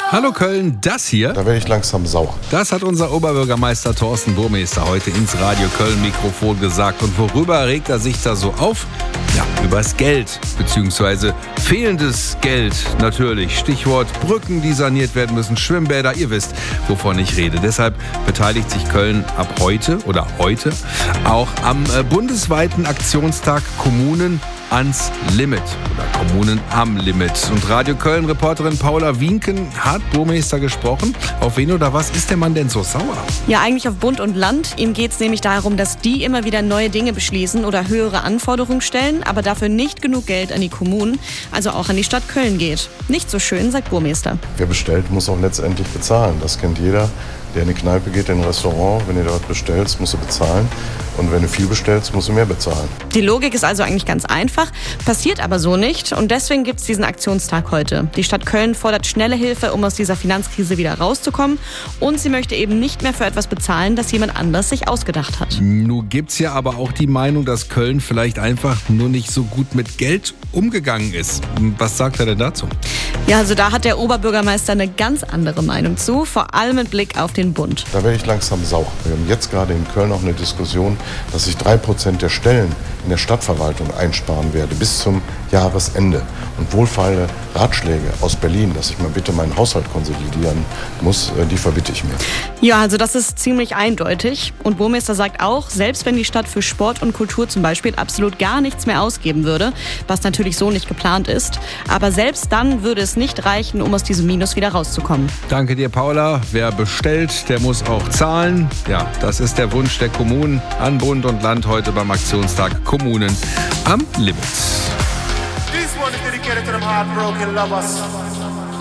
Hallo Köln, das hier, Da werde ich langsam sauer. das hat unser Oberbürgermeister Thorsten Burmester heute ins Radio Köln-Mikrofon gesagt. Und worüber regt er sich da so auf? Ja, übers Geld, beziehungsweise fehlendes Geld natürlich. Stichwort Brücken, die saniert werden müssen, Schwimmbäder, ihr wisst, wovon ich rede. Deshalb beteiligt sich Köln ab heute auch am bundesweiten Aktionstag Kommunen ans Limit oder Kommunen am Limit. Und Radio Köln-Reporterin Paula Wienken hat Burmester gesprochen. Auf wen oder was ist der Mann denn so sauer? Ja, eigentlich auf Bund und Land. Ihm geht es nämlich darum, dass die immer wieder neue Dinge beschließen oder höhere Anforderungen stellen, aber dafür nicht genug Geld an die Kommunen, also auch an die Stadt Köln geht. Nicht so schön, sagt Burmester. Wer bestellt, muss auch letztendlich bezahlen. Das kennt jeder, der in eine Kneipe geht, in ein Restaurant. Wenn du dort bestellst, musst du bezahlen. Und wenn du viel bestellst, musst du mehr bezahlen. Die Logik ist also eigentlich ganz einfach, passiert aber so nicht und deswegen gibt es diesen Aktionstag heute. Die Stadt Köln fordert schnelle Hilfe, um aus dieser Finanzkrise wieder rauszukommen und sie möchte eben nicht mehr für etwas bezahlen, das jemand anders sich ausgedacht hat. Nun gibt's ja aber auch die Meinung, dass Köln vielleicht einfach nur nicht so gut mit Geld umgegangen ist. Was sagt er denn dazu? Ja, also da hat der Oberbürgermeister eine ganz andere Meinung zu, vor allem mit Blick auf den Bund. Da werde ich langsam sauer. Wir haben jetzt gerade in Köln auch eine Diskussion, dass ich 3% der Stellen in der Stadtverwaltung einsparen werde bis zum Jahresende. Und wohlfeile Ratschläge aus Berlin, dass ich mal bitte meinen Haushalt konsolidieren muss, die verbitte ich mir. Ja, also das ist ziemlich eindeutig. Und Burmester sagt auch, selbst wenn die Stadt für Sport und Kultur zum Beispiel absolut gar nichts mehr ausgeben würde, was natürlich so nicht geplant ist, aber selbst dann würde es nicht reichen, um aus diesem Minus wieder rauszukommen. Danke dir, Paula. Wer bestellt, der muss auch zahlen. Ja, das ist der Wunsch der Kommunen an Bund und Land heute beim Aktionstag Kommunen am Limit. This one is dedicated to them heartbroken lovers.